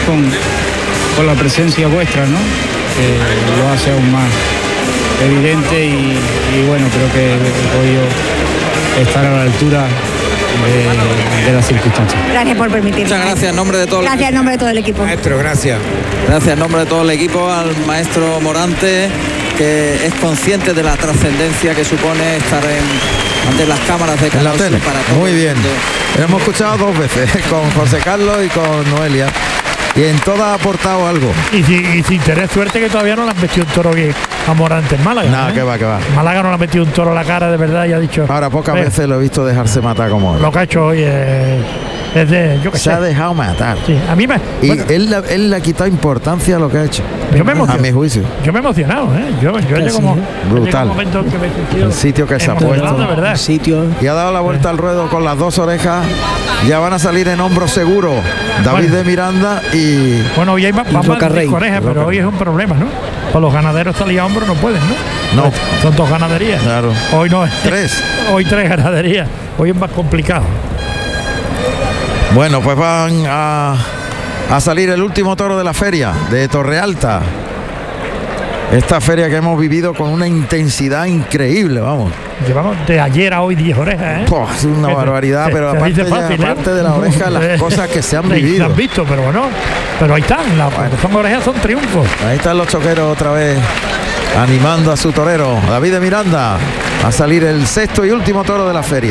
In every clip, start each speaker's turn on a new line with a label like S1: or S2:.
S1: con la presencia vuestra, ¿no? Lo hace aún más evidente y bueno, creo que he podido estar a la altura de las circunstancias.
S2: Gracias por permitirme.
S3: Muchas gracias en nombre de todo.
S2: Gracias en nombre de todo el equipo.
S4: Maestro, gracias.
S3: Gracias en nombre de todo el equipo al maestro Morante, que es consciente de la trascendencia que supone estar ante las cámaras de
S5: Canal
S3: Sur
S5: tele.
S3: Para todo.
S5: Muy bien. Hemos escuchado 2 veces, con José Carlos y con Noelia. Y en todas ha aportado algo.
S6: Y sin tener suerte que todavía no le han metido un toro bien a Morante en Málaga.
S5: Nada, que va.
S6: Málaga no le ha metido un toro a la cara de verdad y ha dicho.
S5: Ahora pocas veces lo he visto dejarse matar como él.
S6: Lo que ha hecho hoy es de, yo que sé.
S5: Se ha dejado matar.
S6: Sí, a mí me.
S5: Y bueno, él le ha quitado importancia a lo que ha hecho.
S6: Yo me emociono.
S5: A mi juicio.
S6: Yo me he emocionado, ¿eh? Yo llego como.
S5: Brutal. El sitio que se ha puesto.
S6: De verdad.
S5: Y ha dado la vuelta al ruedo con las 2 orejas. Ya van a salir en hombros seguros David de Miranda y.
S6: Bueno, hoy hay más orejas, pero hoy es un problema, ¿no? Para los ganaderos salir a hombros no pueden, ¿no?
S5: No.
S6: Son 2 ganaderías.
S5: Claro.
S6: Hoy no es.
S5: 3.
S6: Hoy 3 ganaderías. Hoy es más complicado.
S5: Bueno, pues van a salir el último toro de la feria de Torrealta. Esta feria que hemos vivido con una intensidad increíble, vamos.
S6: Llevamos de ayer a hoy 10 orejas, ¿eh?
S5: Es una barbaridad, pero aparte, aparte de las orejas, las cosas que se han vivido.
S6: Se han visto, pero bueno, pero ahí están, son orejas, son triunfos.
S5: Ahí están los choqueros otra vez, animando a su torero, David de Miranda, a salir el 6º y último toro de la feria.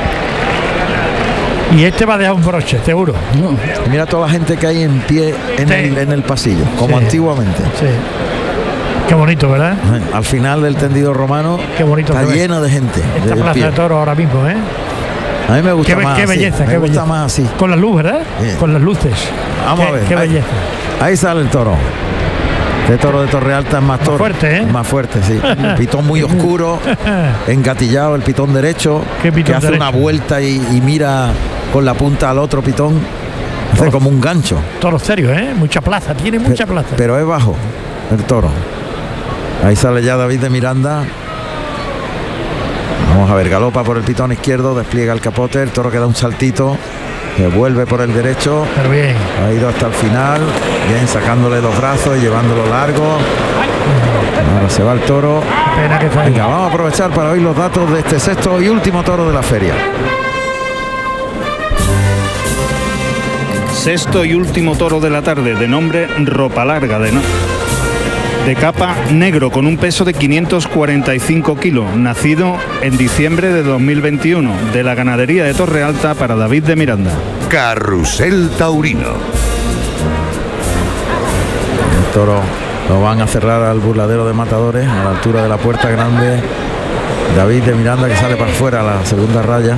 S6: Y este va a dejar un broche, seguro.
S5: Y mira toda la gente que hay en pie en el pasillo, como antiguamente.
S6: Sí. Qué bonito, ¿verdad?
S5: Al final del tendido romano.
S6: Qué bonito.
S5: Está lleno de gente.
S6: Esta plaza de toros ahora mismo, ¿eh?
S5: A mí me gusta más.
S6: Qué belleza,
S5: me gusta más así.
S6: Con las luces, ¿verdad?
S5: Bien.
S6: Con las luces.
S5: Vamos a ver.
S6: Qué belleza.
S5: Ahí sale el toro. Este toro de Torrealta es más toro.
S6: Fuerte, ¿eh?
S5: Más fuerte, sí. Pitón muy oscuro, engatillado el pitón derecho, que hace una vuelta y mira con la punta al otro pitón. Hace como un gancho.
S6: Toro serio, ¿eh? Mucha plaza, tiene mucha plaza.
S5: Pero es bajo el toro. Ahí sale ya David de Miranda. Vamos a ver, galopa por el pitón izquierdo, despliega el capote, el toro que da un saltito, que vuelve por el derecho.
S6: Pero bien.
S5: Ha ido hasta el final, bien, sacándole los brazos y llevándolo largo. Ahora se va el toro.
S6: Pena que
S5: venga, vamos a aprovechar para oír los datos de este 6º y último toro de la feria.
S1: 6º y último toro de la tarde, de nombre Ropa Larga, de capa negro, con un peso de 545 kilos, nacido en diciembre de 2021, de la ganadería de Torrealta, para David de Miranda.
S7: Carrusel Taurino.
S5: El toro lo van a cerrar al burladero de matadores, a la altura de la puerta grande. David de Miranda, que sale para afuera a la segunda raya.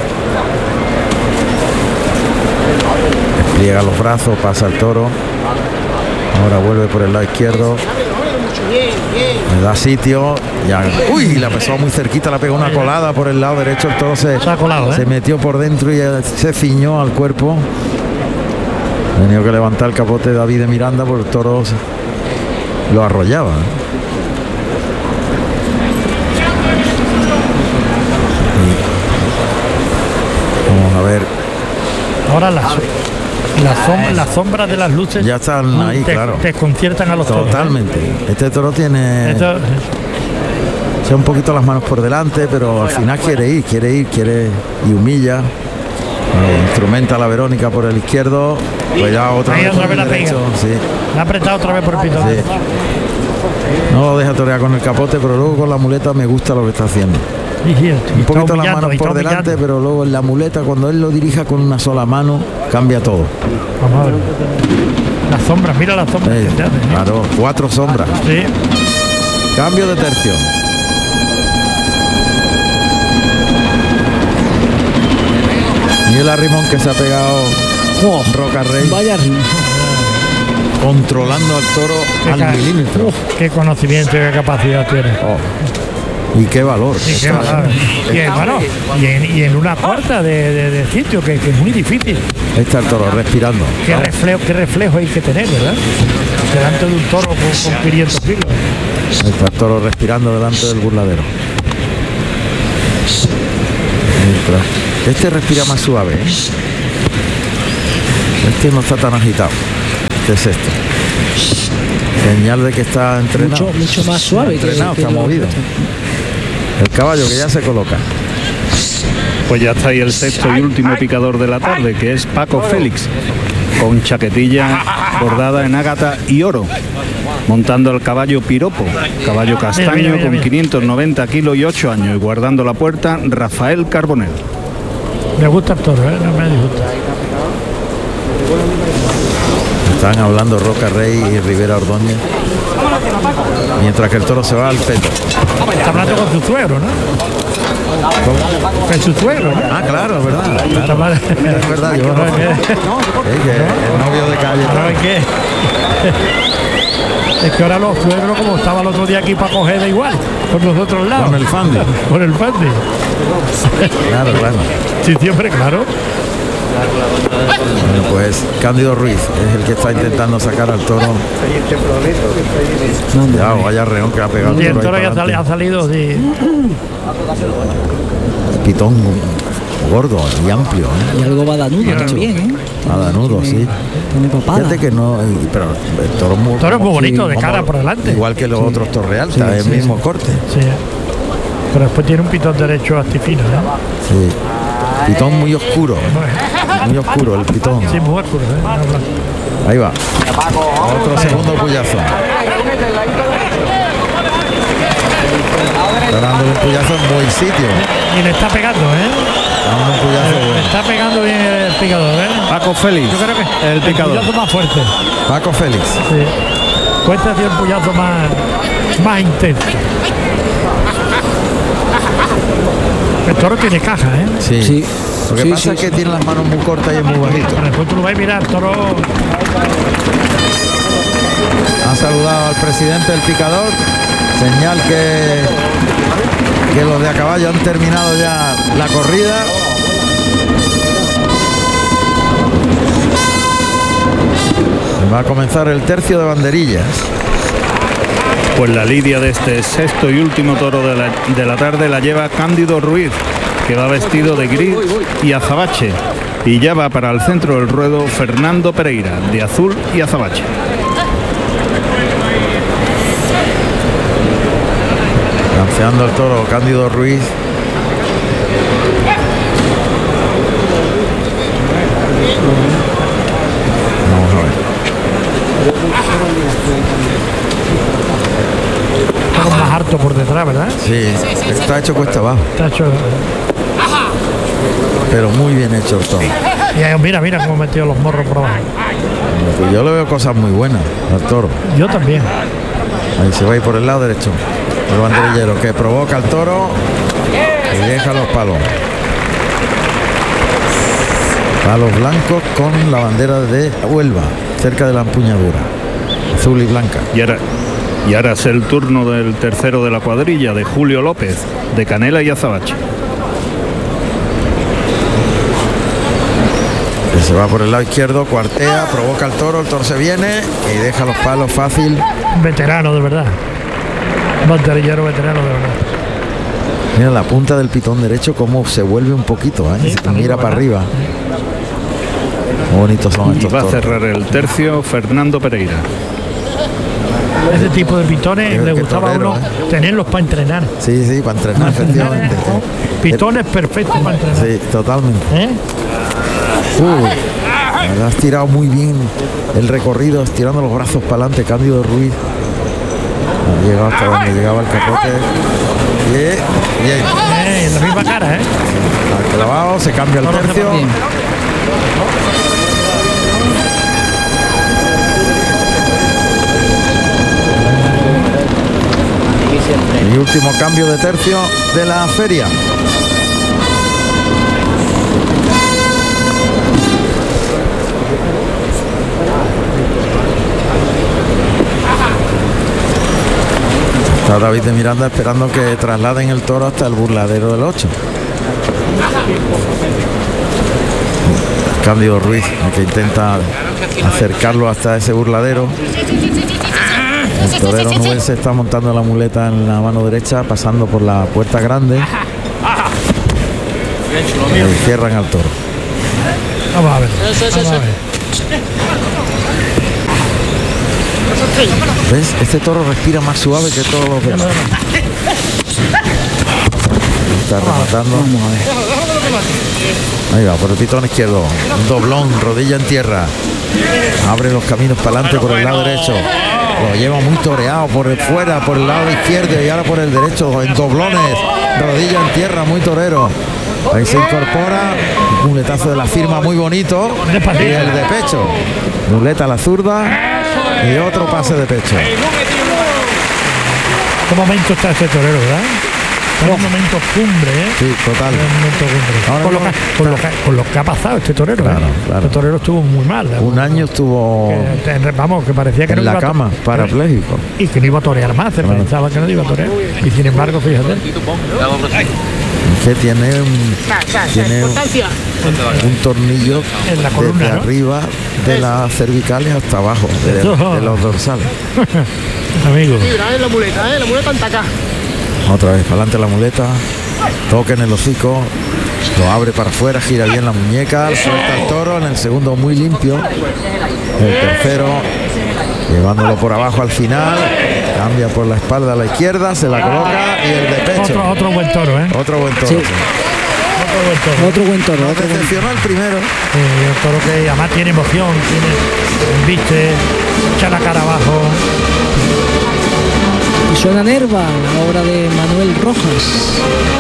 S5: Despliega los brazos, pasa el toro. Ahora vuelve por el lado izquierdo. Le da sitio. Ya. Uy, la pesó muy cerquita, la pegó una colada por el lado derecho. El toro se metió por dentro y se ciñó al cuerpo. Ha tenido que levantar el capote de David de Miranda porque el toro lo arrollaba. Vamos a ver.
S6: Ahora las sombras de las luces
S5: ya están ahí, claro.
S6: Desconciertan a los toros.
S5: Totalmente. Este toro tiene un poquito las manos por delante, pero al final quiere ir y humilla. Instrumenta a la Verónica por el izquierdo. Pues ya otra vez por el derecho. Sí.
S6: La ha apretado otra vez por el pitón.
S5: Sí. No lo deja torear con el capote, pero luego con la muleta me gusta lo que está haciendo. Un poquito las manos por delante, pero luego en la muleta, cuando él lo dirija con una sola mano, cambia todo.
S6: Vamos a ver. Las sombras, mira las sombras.
S5: Claro, 4 sombras.
S6: Sí.
S5: Cambio de tercio. Y el arrimón que se ha pegado Roca Rey.
S8: Vaya arrimón.
S5: Controlando al toro al milímetro.
S6: Qué conocimiento y qué capacidad tiene.
S5: Y qué valor.
S6: Y en una cuarta de sitio que es muy difícil.
S5: Ahí está el toro respirando.
S6: Qué reflejo hay que tener, ¿verdad? Delante de un toro con 500 kilos.
S5: Ahí está el toro respirando delante del burladero. Este respira más suave, ¿eh? Este no está tan agitado. este sexto. Señal de que está entrenado.
S2: Mucho más suave.
S5: Entrenado, está movido. El caballo que ya se coloca.
S1: Pues ya está ahí el sexto y último picador de la tarde, que es Paco Félix, con chaquetilla bordada en ágata y oro, montando al caballo Piropo, caballo castaño con 590 kilos y 8 años, y guardando la puerta Rafael Carbonell.
S6: Me gusta el toro, no me disgusta.
S5: Están hablando Roca Rey y Rivera Ordóñez, mientras que el toro se va al peto.
S6: Está hablando con su suegro, ¿no? Con su suegro, ¿no?
S5: Ah, claro, es verdad.
S6: Claro.
S5: Es verdad, yo no. Que el novio de calle.
S6: ¿Sabes qué? Es que ahora los suegros, como estaba el otro día aquí para coger, da igual, por los otros lados.
S5: Con el Fandi.
S6: Con el Fandi.
S5: Claro, claro.
S6: Sí, siempre, claro.
S5: Bueno, pues Cándido Ruiz es el que está intentando sacar al toro. Ya, vaya reón que ha pegado
S6: Y
S5: el
S6: el toro
S5: toro.
S6: ya ha salido, sí.
S5: Pitón gordo y amplio, ¿eh?
S2: Y algo badanudo también, ¿eh?
S5: Badanudo, sí.
S2: Tiene papada.
S5: Fíjate que no, pero el toro
S6: Toro es muy bonito, de cara por delante.
S5: igual que los otros Torrealta, es el mismo corte.
S6: Sí. Pero después tiene un pitón derecho astifino, ¿eh?
S5: Sí. Pitón muy oscuro, muy oscuro el pitón.
S6: Sí, muy oscuro, ¿eh?
S5: Ahí va. Otro segundo puyazo. Está dando un puyazo en buen sitio.
S6: Y le está pegando, ¿eh?
S5: Dando un puyazo
S6: Le
S5: bueno.
S6: está pegando bien el picador, ¿eh?
S1: Paco Félix,
S6: Yo creo que
S1: el picador.
S6: puyazo más fuerte.
S5: Paco Félix.
S6: Sí. Cuesta hacer un puyazo más intenso. El toro tiene caja, ¿eh?
S5: Sí.
S2: Sí.
S5: Lo que
S2: Sí,
S5: pasa
S2: sí,
S5: es que
S2: sí.
S5: tiene las manos muy cortas y es muy bajito.
S6: Pero después tú lo vas a mirar, el toro.
S5: Han saludado al presidente del picador. Señal que los de a caballo han terminado ya la corrida. Va a comenzar el tercio de banderillas.
S1: Pues la lidia de este sexto y último toro de la tarde la lleva Cándido Ruiz, que va vestido de gris y azabache, y ya va para el centro del ruedo Fernando Pereira, de azul y azabache.
S5: Lanceando el toro Cándido Ruiz. Vamos a ver.
S6: Toro más harto por detrás, ¿verdad?
S5: Sí, está hecho cuesta abajo,
S6: Está hecho.
S5: pero muy bien hecho el toro.
S6: Y mira cómo metió los morros por abajo.
S5: Pues yo le veo cosas muy buenas al toro.
S6: Yo también.
S5: Ahí se va a ir por el lado derecho. El banderillero que provoca al toro y deja los palos. Palos blancos con la bandera de Huelva, cerca de la empuñadura, azul y blanca.
S1: Y ahora es el turno del tercero de la cuadrilla, de Julio López, de canela y azabache.
S5: Que se va por el lado izquierdo, cuartea, provoca al toro, el toro se viene y deja los palos fácil.
S6: Veterano de verdad. Banderillero veterano de verdad.
S5: Mira la punta del pitón derecho como se vuelve un poquito, ¿eh?
S6: Sí,
S5: Se mira para
S6: ¿verdad?
S5: arriba. Muy bonitos son
S1: Y
S5: estos
S1: va a
S5: toros.
S1: cerrar el tercio Fernando Pereira.
S6: Ese tipo de pitones
S5: Qué
S6: le gustaba a
S5: torero,
S6: uno tenerlos para entrenar.
S5: Sí, sí, para entrenar, efectivamente.
S6: Pitones perfectos para entrenar.
S5: Sí, totalmente.
S6: ¿Eh?
S5: Has tirado muy bien el recorrido, estirando los brazos para adelante, Cándido Ruiz. Ha llegado hasta donde llegaba el capote. Bien, bien.
S6: En la misma cara, ¿eh?
S5: Al clavado, se cambia el
S6: Toro
S5: tercio.
S6: bien.
S5: Y último cambio de tercio de la feria. Está David de Miranda esperando que trasladen el toro hasta el burladero del 8. Cándido Ruiz, el que intenta acercarlo hasta ese burladero. El torero Nubel se está montando la muleta en la mano derecha, pasando por la puerta grande. Y cierran al toro.
S6: Vamos a ver. Vamos a ver.
S5: ¿Ves? Este toro respira más suave que todos los demás. Está rematando.
S2: Vamos a ver.
S5: Ahí va, por el pitón izquierdo. Un doblón, rodilla en tierra. Abre los caminos para adelante por el lado derecho. Lo lleva muy toreado por fuera, por el lado izquierdo y ahora por el derecho. En doblones, rodilla en tierra, muy torero. Ahí se incorpora. Un muletazo de la firma muy bonito. Y el de pecho. Muleta a la zurda. Y otro pase de pecho.
S6: ¿Qué momento está este torero, verdad? Está en un momento cumbre, ¿eh?
S5: Sí, total.
S6: En un momento cumbre.
S5: Ahora
S6: Con lo que ha pasado este torero.
S5: Claro, claro.
S6: Este torero estuvo muy mal.
S5: Un año estuvo
S6: Vamos, que parecía que
S5: en
S6: no
S5: la
S6: iba
S5: cama, parapléjico.
S6: y que no iba a torear más. Se pensaba que no iba a torear. Y sin embargo, fíjate.
S5: Que tiene un tornillo
S6: En la columna,
S5: desde
S6: ¿no?
S5: arriba de las cervicales hasta abajo, de los dorsales.
S6: Amigo.
S4: La muleta anda acá.
S5: Otra vez, para adelante la muleta, toca en el hocico, lo abre para afuera, gira bien la muñeca, suelta el toro, en el segundo muy limpio, el tercero llevándolo por abajo al final, cambia por la espalda a la izquierda, se la coloca y el de pecho.
S6: Otro buen toro, ¿eh?
S5: Otro buen toro.
S2: Sí.
S5: Sí.
S2: Otro buen toro.
S5: Nos
S2: Otro buen...
S5: decepcionó el primero.
S6: Un toro que además tiene emoción, tiene viste, echa la cara abajo.
S2: Y suena Nerva, la obra de Manuel Rojas.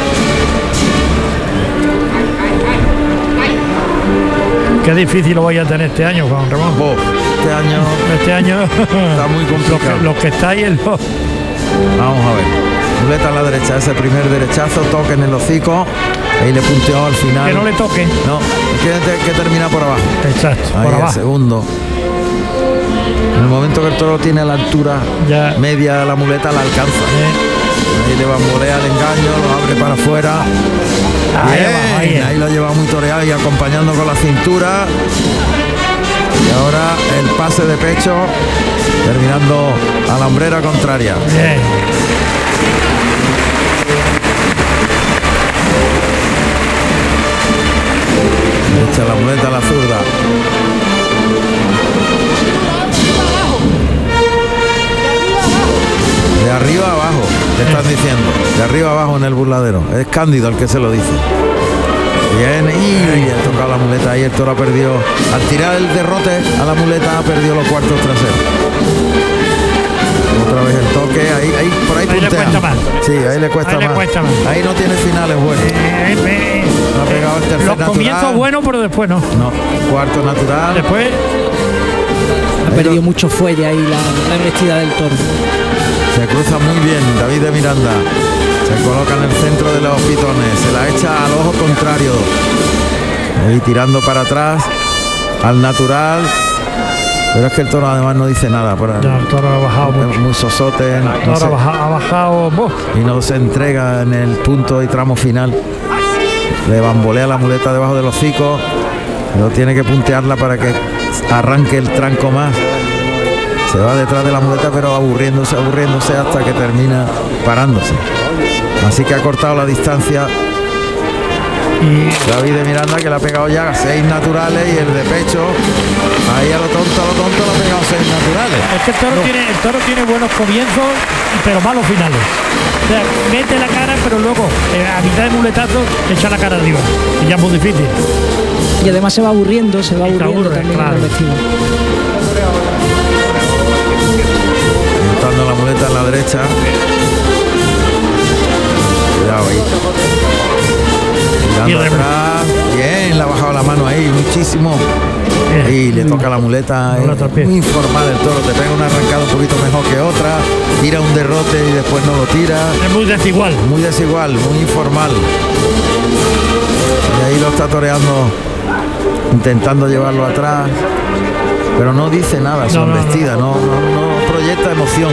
S6: Qué difícil lo voy a tener este año, Juan Ramón.
S5: Este año está muy complicado.
S6: Los que estáis en los...
S5: Vamos a ver. Muleta a la derecha, ese primer derechazo, toque en el hocico. Ahí le punteó al final.
S6: Que no le toque.
S5: No, tiene que terminar por abajo.
S6: Exacto,
S5: Ahí
S6: por
S5: el
S6: abajo.
S5: segundo. En el momento que el toro tiene a la altura
S6: Ya.
S5: media de la muleta, la alcanza. Ahí le bambolea el engaño, lo abre para afuera. Bien, ahí lo lleva muy toreado y acompañando con la cintura. Y ahora el pase de pecho, terminando a la hombrera contraria.
S6: Bien.
S5: Echa la muleta a la zurda. De arriba abajo, te están diciendo. De arriba abajo en el burladero. Es Cándido el que se lo dice. Bien, y ha tocado la muleta ahí. El toro ha perdido. Al tirar el derrote a la muleta ha perdido los cuartos traseros. Otra vez el toque. Ahí por ahí
S6: Ahí le
S5: puntea.
S6: cuesta más.
S5: Sí, ahí le cuesta
S6: Ahí le
S5: más.
S6: cuesta más.
S5: Ahí no tiene finales buenos. No ha pegado el tercer
S6: Los comienzos
S5: natural.
S6: buenos, pero después no.
S5: No, cuarto natural.
S6: Después
S2: Ha perdido mucho fuelle ahí la embestida del toro.
S5: Se cruza muy bien David de Miranda. Se coloca en el centro de los pitones. Se la echa al ojo contrario. Ahí tirando para atrás. Al natural. Pero es que el toro además no dice nada.
S6: ya el toro ha bajado mucho.
S5: Es muy sosote.
S6: El
S5: no
S6: toro
S5: se-
S6: ha bajado.
S5: y no se entrega en el punto y tramo final. Le bambolea la muleta debajo del hocico. Pero tiene que puntearla para que arranque el tranco más. Se va detrás de la muleta, pero aburriéndose hasta que termina parándose. Así que ha cortado la distancia
S6: Y
S5: David de Miranda, que le ha pegado ya 6 naturales, y el de pecho, ahí a lo tonto le ha pegado 6 naturales.
S6: es que el toro tiene buenos comienzos, pero malos finales. O sea, mete la cara, pero luego a mitad de muletazo echa la cara arriba. Y ya es muy difícil.
S2: Y además se va aburriendo
S6: aburre,
S2: también
S6: claro.
S2: el vestido.
S5: Montando la muleta en la derecha. Cuidado ahí. Mirando
S6: Y
S5: atrás. Bien, le ha bajado la mano ahí, muchísimo. Y le toca la muleta.
S6: No la trapié.
S5: Muy informal el toro, te pega una arrancada un poquito mejor que otra. Tira un derrote y después no lo tira.
S6: Es muy desigual.
S5: Muy desigual, muy informal. Y ahí lo está toreando, intentando llevarlo atrás. Pero no dice nada su embestida, no proyecta emoción.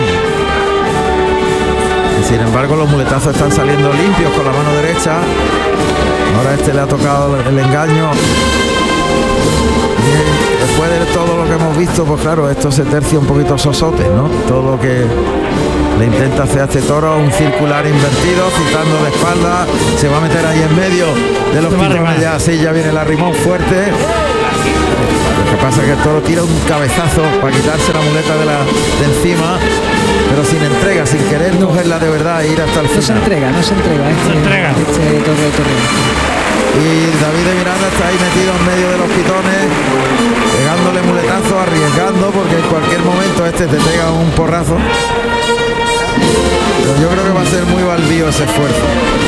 S5: Y sin embargo los muletazos están saliendo limpios con la mano derecha. Ahora este le ha tocado el engaño. Y después de todo lo que hemos visto, pues claro, esto se tercia un poquito sosote, ¿no? Todo lo que le intenta hacer a este toro, un circular invertido, citando de espalda, se va a meter ahí en medio de los pitones, ya así ya viene el arrimón fuerte. pasa es que el toro tira un cabezazo para quitarse la muleta de encima, pero sin entrega, sin querer cogerla de verdad e ir hasta el final.
S2: No se entrega.
S6: No se entrega.
S2: Este toro de Torrejón.
S5: Y David de Miranda está ahí metido en medio de los pitones, pegándole muletazos, arriesgando, porque en cualquier momento te pega un porrazo. Pero yo creo que va a ser muy baldío ese esfuerzo.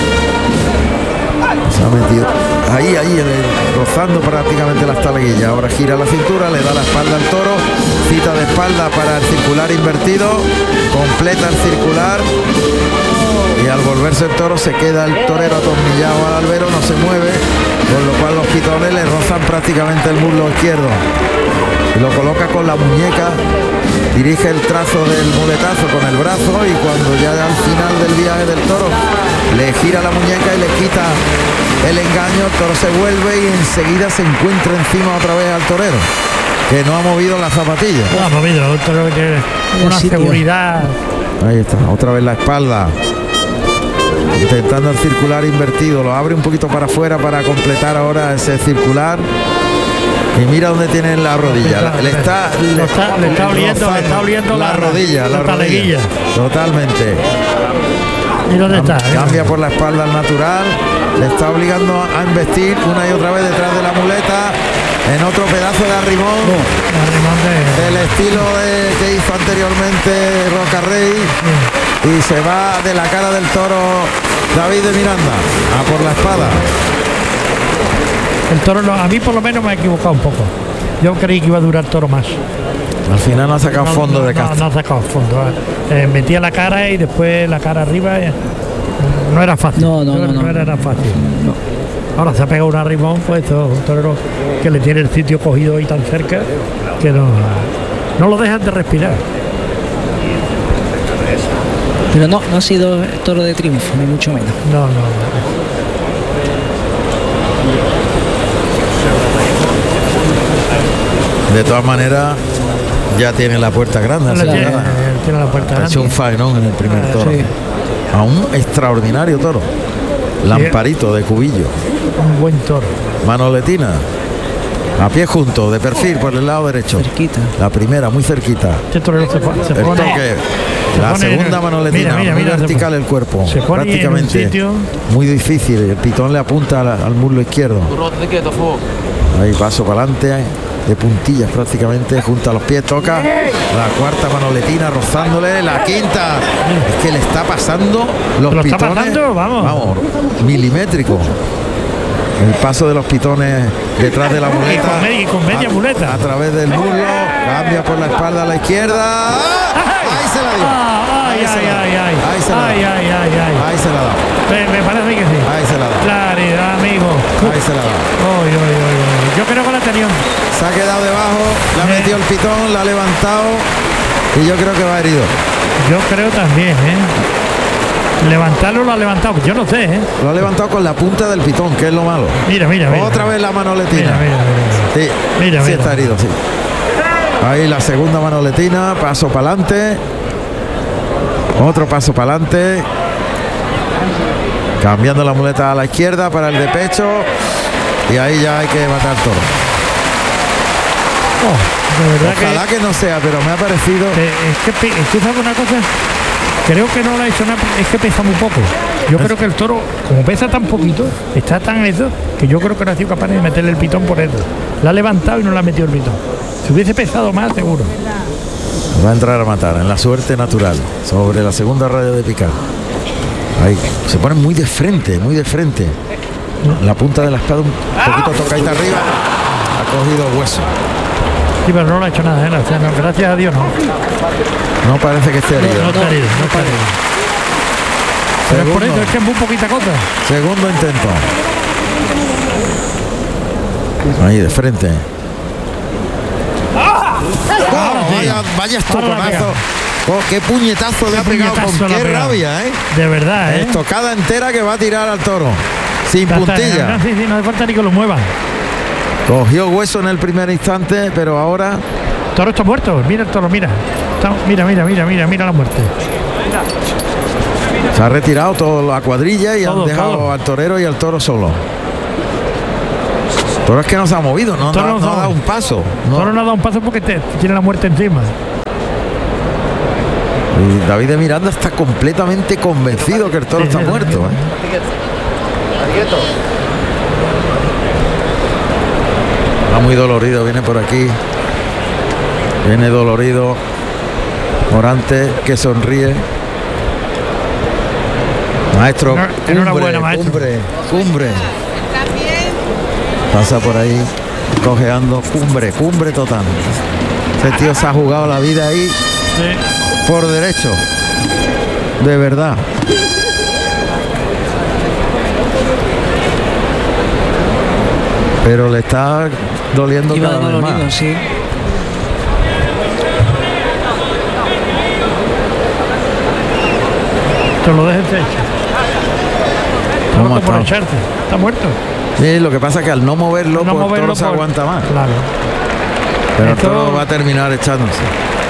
S5: Se ha metido ahí, rozando prácticamente las taleguillas. Ahora gira la cintura, le da la espalda al toro, cita de espalda para el circular invertido, completa el circular. Y al volverse el toro se queda el torero atornillado al albero, no se mueve, con lo cual los pitones le rozan prácticamente el muslo izquierdo. Y lo coloca con la muñeca, dirige el trazo del muletazo con el brazo y cuando ya al final del viaje del toro le gira la muñeca y le quita el engaño, el toro se vuelve y enseguida se encuentra encima otra vez al torero, que no ha movido la zapatilla.
S6: No ha movido, el toro tiene una seguridad.
S5: Ahí está, otra vez la espalda. Intentando el circular invertido, lo abre un poquito para afuera para completar ahora ese circular. Y mira dónde tiene la rodilla. Le está oliendo la rodilla, la taleguilla. Totalmente.
S6: ¿Y dónde está?
S5: Cambia por la espalda al natural. Le está obligando a embestir una y otra vez detrás de la muleta. En otro pedazo de arrimón. Del estilo que hizo anteriormente Rocarrey. Y se va de la cara del toro David de Miranda a por la espada.
S6: El toro a mí por lo menos me ha equivocado un poco. Yo creí que iba a durar el toro más.
S5: Al final no ha sacado fondo de casta.
S6: No ha sacado fondo. Metía la cara y después la cara arriba. No era fácil. No era fácil. No. Ahora se ha pegado un arrimón, pues un torero que le tiene el sitio cogido ahí tan cerca que no lo dejan de respirar.
S2: Pero no ha sido toro de triunfo, ni mucho menos.
S6: No.
S5: De todas maneras, ya tiene la puerta grande.
S6: Tiene la puerta grande.
S5: Ha hecho un faenón en el primer toro. Sí. A un extraordinario toro. Lamparito de Cubillo.
S6: Un buen toro.
S5: Manoletina. A pie junto, de perfil por el lado derecho.
S2: Cerquita.
S5: La primera, muy cerquita.
S6: Este torero se pone.
S5: El toque. La segunda manoletina,
S6: mira,
S5: muy vertical el cuerpo.
S6: Se pone
S5: prácticamente
S6: en un sitio
S5: muy difícil. El pitón le apunta al muslo izquierdo. Ahí paso para adelante, de puntillas prácticamente, junto a los pies, toca la cuarta manoletina rozándole, la quinta. Es que le está pasando los pitones.
S6: Está pasando, vamos,
S5: milimétrico. El paso de los pitones detrás de la muleta.
S6: Y con media muleta.
S5: A través del muslo, cambia por la espalda a la izquierda. Ahí se la dio. Ahí se la dio. Ahí se la da.
S6: Me parece que sí.
S5: Ahí se la da.
S6: Claridad, amigo.
S5: Ahí se la da.
S6: Yo creo que la tenía.
S5: Se ha quedado debajo, le ha metido el pitón, la ha levantado y yo creo que va herido.
S6: Yo creo también, Levantarlo lo ha levantado, yo no sé,
S5: Lo ha levantado con la punta del pitón, que es lo malo.
S6: Mira.
S5: Otra vez la manoletina.
S6: Mira.
S5: Sí está herido, sí. Ahí la segunda manoletina, paso para adelante. Otro paso para adelante. Cambiando la muleta a la izquierda para el de pecho. Y ahí ya hay que matar el toro.
S6: De verdad
S5: ojalá que no sea, pero me ha parecido.
S6: Es que ¿sabes una cosa? Creo que no lo ha hecho nada, es que pesa muy poco. Yo creo que el toro, como pesa tan poquito, está tan eso, que yo creo que no ha sido capaz de meterle el pitón por eso. La ha levantado y no le ha metido el pitón. Si hubiese pesado más, seguro.
S5: Va a entrar a matar en la suerte natural, sobre la segunda raya de picar. Ahí, se pone muy de frente. La punta de la espada un poquito tocadita arriba. Ha cogido hueso.
S6: Sí, pero no le ha hecho nada, gracias a Dios no.
S5: No parece que esté herido.
S6: No está herido. Pero es por eso, es que es muy poquita cosa.
S5: Segundo intento. Ahí de frente. Vaya estoconazo. Qué puñetazo le ha pegado, con qué rabia,
S6: De verdad,
S5: Estocada entera que va a tirar al toro. Sin puntilla.
S6: Sí, no hace falta ni que lo muevan.
S5: Cogió hueso en el primer instante, pero ahora.
S6: El toro está muerto, mira el toro, mira la muerte.
S5: Se ha retirado toda la cuadrilla y han dejado al torero y al toro solo. Toro es que no se ha movido, no ha dado un paso.
S6: Toro no ha dado un paso porque tiene la muerte encima.
S5: Y David de Miranda está completamente convencido que el toro está muerto. Va muy dolorido, viene por aquí. Viene dolorido Morante, que sonríe. Maestro,
S6: enhorabuena, maestro.
S5: Cumbre. Pasa por ahí, cojeando, cumbre total. Ese tío se ha jugado la vida ahí por derecho. De verdad. Pero le está doliendo cada vez más.
S2: Sí.
S6: Te lo dejes hecho. Está muerto.
S5: Sí, lo que pasa es que al no moverlo, el toro se aguanta más.
S6: Claro.
S5: Pero el toro va a terminar echándose.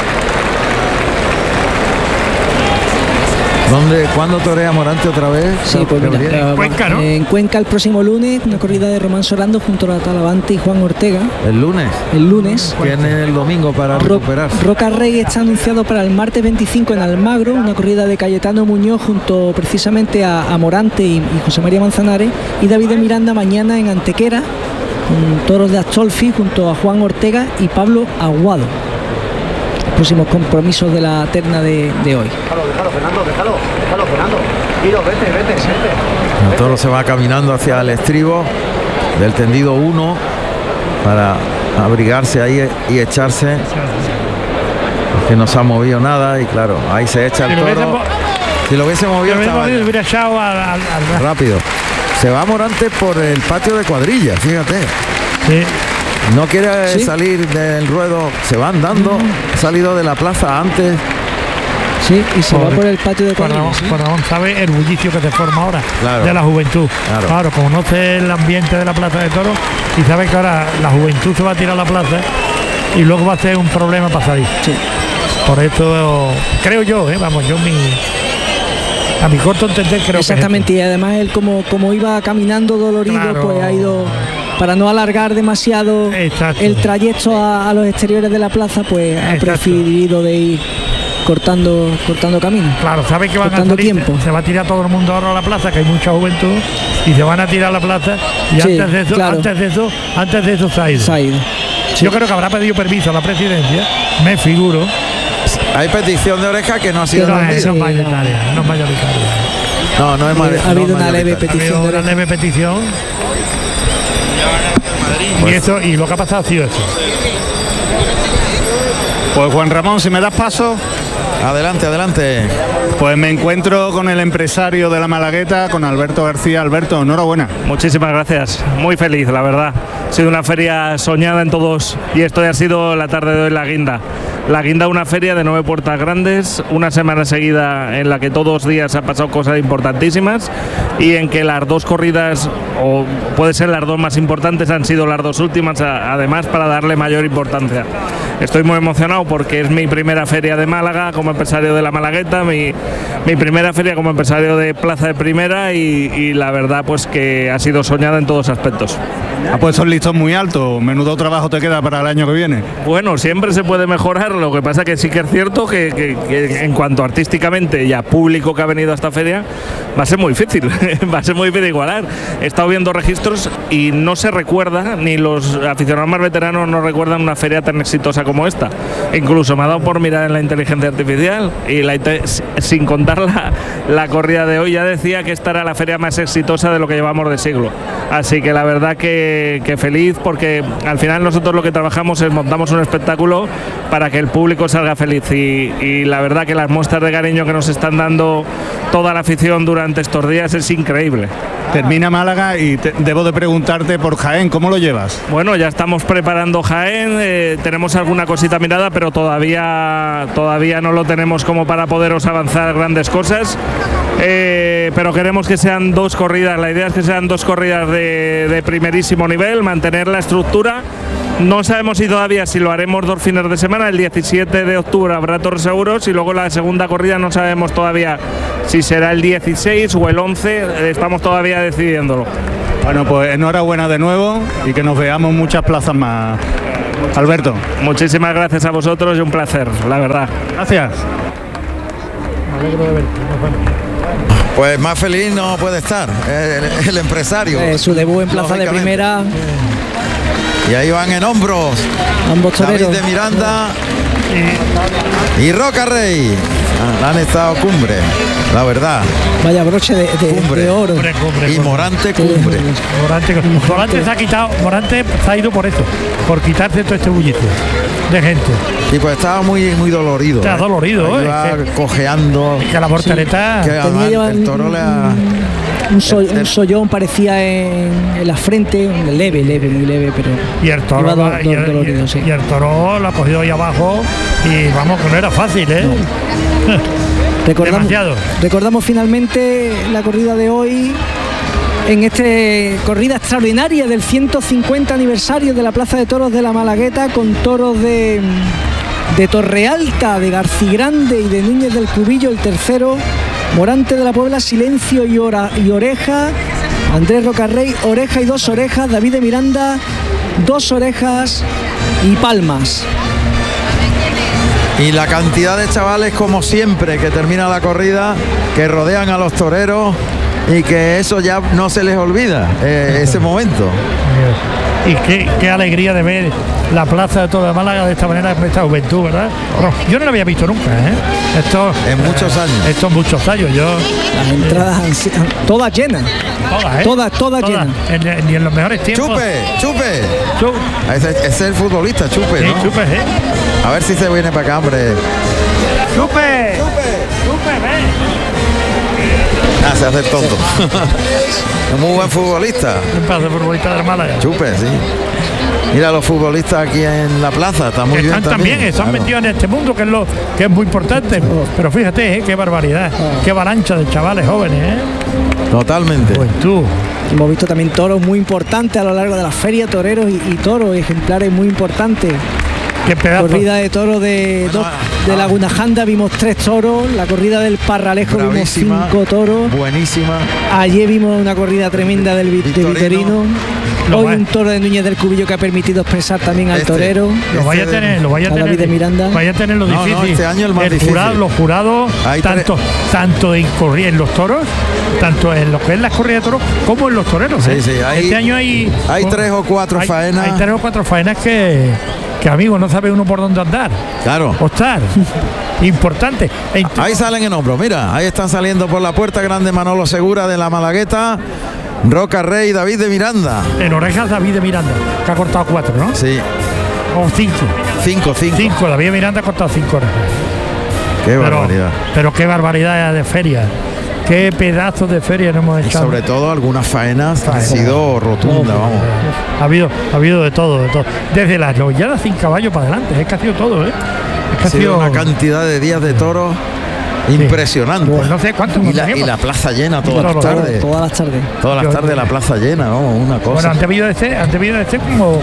S5: ¿Cuándo torea Morante otra vez?
S2: Sí, pues mira,
S6: Cuenca, ¿no?
S2: En Cuenca el próximo lunes, una corrida de Román Sorando junto a Talavante y Juan Ortega.
S5: ¿El lunes?
S2: El lunes.
S5: Tiene el domingo para recuperarse.
S2: Roca Rey está anunciado para el martes 25 en Almagro, una corrida de Cayetano Muñoz junto precisamente a Morante y José María Manzanares, y David de Miranda mañana en Antequera, con toros de Astolfi junto a Juan Ortega y Pablo Aguado. Próximos compromisos de la terna de hoy.
S4: Déjalo, Fernando. Tiro, vete.
S5: El toro se va caminando hacia el estribo del tendido 1 para abrigarse ahí y echarse. Que no se ha movido nada y claro, ahí se echa el toro. Si lo hubiese movido,
S6: hubiera echado al
S5: rápido. Se va Morante por el patio de cuadrilla, fíjate.
S6: Sí.
S5: No quiere salir del ruedo, se va andando, ha salido de la plaza antes.
S2: Sí, y se va por el patio de cuadrilla.
S6: Ramón sabe el bullicio que se forma ahora de la juventud. Claro, conoce el ambiente de la plaza de toros y sabe que ahora la juventud se va a tirar a la plaza y luego va a ser un problema para salir.
S2: Sí.
S6: Por esto creo yo, a mi corto entender creo.
S2: Exactamente, y además él como iba caminando dolorido, pues ha ido, para no alargar demasiado el trayecto a los exteriores de la plaza, pues ha preferido de ir cortando camino.
S6: Claro, sabe que van a salir, tiempo. Se va a tirar todo el mundo ahora a la plaza, que hay mucha juventud, y se van a tirar a la plaza, y antes de eso se ha ido. Sí. Yo creo que habrá pedido permiso a la presidencia, me figuro.
S5: Hay petición de oreja que no ha sido
S6: no es mayoritaria.
S5: No es mayoritaria.
S2: Ha habido una leve petición.
S6: Y lo que ha pasado ha sido eso.
S1: Pues Juan Ramón, si me das paso.
S5: Adelante.
S1: Pues me encuentro con el empresario de la Malagueta, con Alberto García. Alberto, enhorabuena.
S8: Muchísimas gracias, muy feliz, la verdad. Ha sido una feria soñada en todos y esto ya ha sido la tarde de hoy la guinda. La guinda, una feria de 9 puertas grandes, una semana seguida en la que todos los días han pasado cosas importantísimas y en que las dos corridas, o puede ser las dos más importantes, han sido las dos últimas, además para darle mayor importancia. Estoy muy emocionado porque es mi primera feria de Málaga como empresario de la Malagueta, mi primera feria como empresario de Plaza de Primera y la verdad pues que ha sido soñada en todos aspectos.
S1: Ha puesto el listón muy alto, menudo trabajo te queda para el año que viene.
S8: Bueno, siempre se puede mejorar, lo que pasa que sí que es cierto que en cuanto artísticamente y a público que ha venido a esta feria va a ser muy difícil, igualar. He estado viendo registros y no se recuerda, ni los aficionados más veteranos no recuerdan una feria tan exitosa como esta. Incluso me ha dado por mirar en la inteligencia artificial y sin contar la corrida de hoy, ya decía que esta era la feria más exitosa de lo que llevamos de siglo. Así que la verdad que feliz, porque al final nosotros lo que trabajamos es montamos un espectáculo para que el público salga feliz y la verdad que las muestras de cariño que nos están dando toda la afición durante estos días es increíble.
S1: Termina Málaga y debo de preguntarte por Jaén, ¿cómo lo llevas?
S8: Bueno, ya estamos preparando Jaén, tenemos alguna cosita mirada, pero todavía no lo tenemos como para poderos avanzar grandes cosas. Pero queremos que sean dos corridas, la idea es que sean dos corridas de primerísimo nivel, mantener la estructura No sabemos si todavía si lo haremos 2 fines de semana. El 17 de octubre habrá toros seguros y luego la segunda corrida no sabemos todavía si será el 16 o el 11. Estamos todavía decidiéndolo.
S1: Bueno, pues enhorabuena de nuevo y que nos veamos muchas plazas más. Alberto.
S8: Muchísimas gracias a vosotros y un placer, la verdad.
S1: Gracias.
S6: Me alegro de verte.
S5: Pues más feliz no puede estar el empresario.
S2: Su debut en plaza de primera.
S5: Y ahí van en hombros
S2: ambos toreros.
S5: David de Miranda y Roca Rey. Han estado cumbre, la verdad.
S2: Vaya broche de oro.
S5: Cumbre. Y Morante cumbre.
S6: Morante se ha quitado, Morante se ha ido por eso, por quitarse todo este bullicio de gente.
S5: Y pues estaba muy dolorido.
S6: Está dolorido,
S5: iba cojeando.
S6: Que la portereta.
S5: Sí, el toro le ha.
S2: Un sollón parecía en la frente, leve, muy leve, pero.
S6: Y el toro.
S2: Dolorido, sí.
S6: Y el toro lo ha cogido ahí abajo y vamos, que no era fácil, ¿eh?
S2: No. Recordamos finalmente la corrida de hoy en esta corrida extraordinaria del 150 aniversario de la Plaza de Toros de la Malagueta, con toros de Torrealta, de Garcigrande y de Núñez del Cubillo, el tercero, Morante de la Puebla, Silencio y Oreja, Andrés Rocarrey, Oreja y 2 orejas, David de Miranda, 2 orejas y palmas.
S5: Y la cantidad de chavales, como siempre, que termina la corrida, que rodean a los toreros y que eso ya no se les olvida, ese momento.
S6: Y qué alegría de ver la Plaza de Toros de Málaga de esta manera, esta juventud, ¿verdad? Bueno, yo no lo había visto nunca, ¿eh? Esto,
S5: en muchos años.
S6: Estos muchos años,
S2: Las entradas todas llenas. Todas llenas.
S6: Ni en los mejores tiempos.
S5: Chupe. Ese es el futbolista, Chupe, ¿no?
S6: Sí, Chupe,
S5: A ver si se viene para acá, hombre.
S6: Chupe, ven.
S5: Se hace el tonto. Es muy buen futbolista.
S6: Un pedazo de futbolista de Málaga.
S5: Chupe, sí. Mira, los futbolistas aquí en la plaza están muy bien también.
S6: Están metidos en este mundo, que es muy importante. Pero fíjate, qué barbaridad, qué avalancha de chavales jóvenes,
S5: Totalmente.
S6: Pues tú.
S2: Hemos visto también toros muy importantes a lo largo de la feria, toreros y toros, ejemplares muy importantes.
S6: Qué pedazo.
S2: Corrida de toros de Laguna Janda, vimos 3 toros. La corrida del Parralejo
S5: bravísima,
S2: vimos 5 toros.
S5: Buenísima.
S2: Ayer vimos una corrida tremenda del Vitorino. Hoy un toro de Núñez del Cubillo que ha permitido expresar también al torero.
S6: Lo vaya a tener
S2: David de Miranda.
S6: Vaya a tener lo difícil.
S5: No, este año el más difícil.
S6: Los jurados, tanto en corrida, en los toros, tanto en lo que es las corridas de toros, como en los toreros.
S5: Sí,
S6: este año hay
S5: 3 o 4 faenas.
S6: Hay 3 o 4 faenas que amigos, no sabe uno por dónde andar.
S5: Claro.
S6: Ostar. Importante.
S5: Ahí salen en hombros, mira, ahí están saliendo por la puerta grande Manolo Segura de la Malagueta, Roca Rey, David de Miranda.
S6: En orejas David de Miranda, que ha cortado 4, ¿no?
S5: Sí.
S6: O 5.
S5: 5.
S6: David de Miranda ha cortado 5 orejas.
S5: Qué barbaridad.
S6: Pero qué barbaridad de feria. Qué pedazos de feria nos hemos echado.
S5: Y sobre todo algunas faenas han sido rotundas, vamos.
S6: Ha habido de todo. Desde las novilladas sin caballo para adelante, es que ha sido todo,
S5: Ha sido una cantidad de días de toros impresionante.
S6: Pues no sé cuántos.
S5: Y la plaza llena todas las tardes.
S2: Todas las tardes.
S5: Todas las tardes la plaza llena, vamos, una cosa.
S6: Bueno, han debido de ser como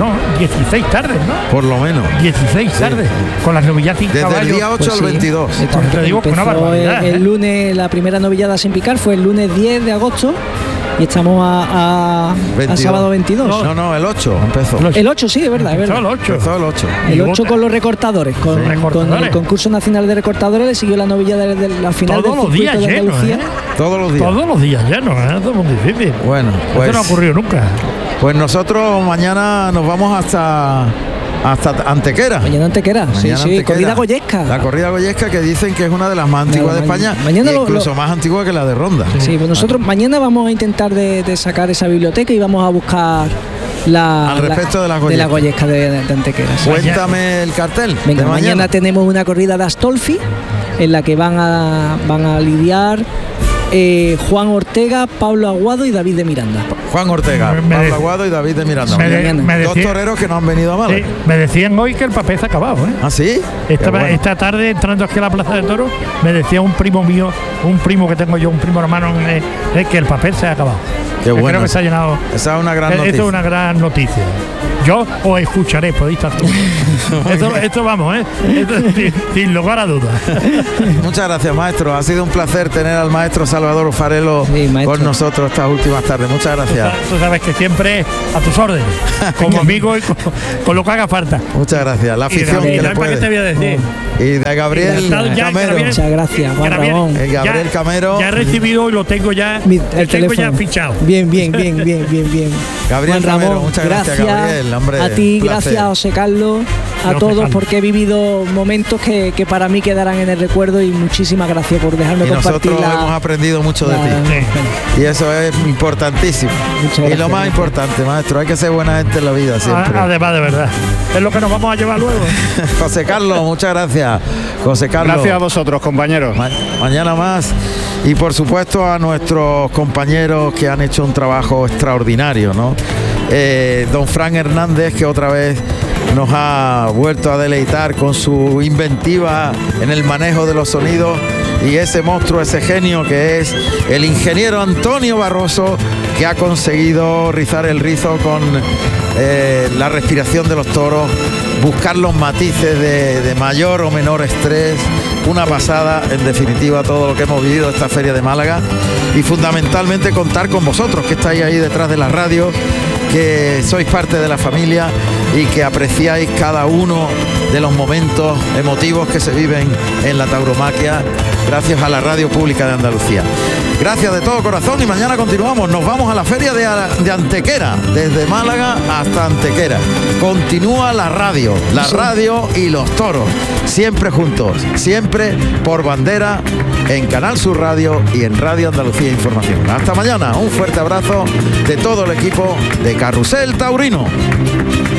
S6: 16 tardes, ¿no?
S5: Por lo menos.
S6: 16 tardes. Con las novilladas sin caballo.
S5: Desde el día 8 al 22.
S6: Te digo que una barbaridad.
S2: El lunes, la primera novillada sin picar fue el lunes 10 de agosto. Y estamos a sábado 22.
S5: No, el 8 empezó.
S2: El 8, sí, es verdad.
S5: Empezó el 8.
S2: El 8 con los recortadores. Con el concurso nacional de recortadores le siguió la novilla de la final
S6: todos
S2: del
S6: los días
S2: de
S6: llenos,
S2: Andalucía.
S5: Todos los días
S6: llenos, Esto es muy difícil.
S5: Bueno, pues
S6: esto no ha ocurrido nunca.
S5: Pues nosotros mañana nos vamos hasta Antequera.
S2: Mañana Antequera, sí,
S5: Antequera.
S2: corrida goyesca.
S5: La corrida goyesca, que dicen que es una de las más antiguas de España,
S2: mañana
S5: incluso más antigua que la de Ronda.
S2: Sí, pues nosotros mañana vamos a intentar de sacar esa biblioteca y vamos a buscar
S5: al respecto de la
S2: goyesca de Antequera. Sí.
S5: Cuéntame el cartel.
S2: Venga, mañana tenemos una corrida de Astolfi en la que van a lidiar Juan Ortega, Pablo Aguado y David de Miranda.
S5: Juan Ortega, Pablo Aguado y David de Miranda. Dos toreros que no han venido a Málaga.
S6: Sí, me decían hoy que el papel se ha acabado, ¿eh?
S5: ¿Ah, sí?
S6: Esta tarde, entrando aquí a la Plaza de Toros, me decía un primo mío, un primo que tengo yo, un primo hermano, que el papel se ha acabado.
S5: Qué bueno.
S6: Creo que se ha llenado.
S5: Esa es una gran noticia.
S6: Esto es una gran noticia. Yo os escucharé, podéis estar esto vamos, esto, sin lugar a dudas.
S5: Muchas gracias, maestro. Ha sido un placer tener al maestro Salvador Farelo con nosotros estas últimas tardes. Muchas gracias.
S6: Tú sabes que siempre a tus órdenes, como amigo y con lo que haga falta.
S5: Muchas gracias. La afición que le puede.
S6: ¿Qué te voy a decir?
S5: Y de Gabriel Camero.
S2: Muchas gracias, Juan Ramón.
S5: Gabriel Camero.
S6: Ya he recibido y lo tengo ya, tengo ya fichado.
S2: Bien.
S5: Gabriel
S2: Juan Ramón,
S5: Camero, muchas gracias, Gabriel. Hombre,
S2: a ti, gracias a José Carlos, a todos, porque he vivido momentos que para mí quedarán en el recuerdo, y muchísimas gracias por dejarme compartir.
S5: Nosotros hemos aprendido mucho de ti. Y eso es importantísimo. Y lo más importante, maestro, hay que ser buena gente en la vida siempre.
S6: Además, de verdad. Es lo que nos vamos a llevar luego.
S5: José Carlos, muchas gracias. José Carlos.
S1: Gracias a vosotros, compañeros.
S5: Mañana más. Y por supuesto a nuestros compañeros que han hecho un trabajo extraordinario, ¿no? Don Fran Hernández, que otra vez nos ha vuelto a deleitar con su inventiva en el manejo de los sonidos, y ese monstruo, ese genio que es el ingeniero Antonio Barroso, que ha conseguido rizar el rizo con la respiración de los toros, buscar los matices de mayor o menor estrés. Una pasada, en definitiva, todo lo que hemos vivido esta feria de Málaga, y fundamentalmente contar con vosotros, que estáis ahí detrás de la radio, que sois parte de la familia y que apreciáis cada uno de los momentos emotivos que se viven en la tauromaquia, gracias a la Radio Pública de Andalucía. Gracias de todo corazón, y mañana continuamos. Nos vamos a la feria de Antequera, desde Málaga hasta Antequera. Continúa la radio y los toros, siempre juntos, siempre por bandera, en Canal Sur Radio y en Radio Andalucía Información. Hasta mañana, un fuerte abrazo de todo el equipo de Carrusel Taurino.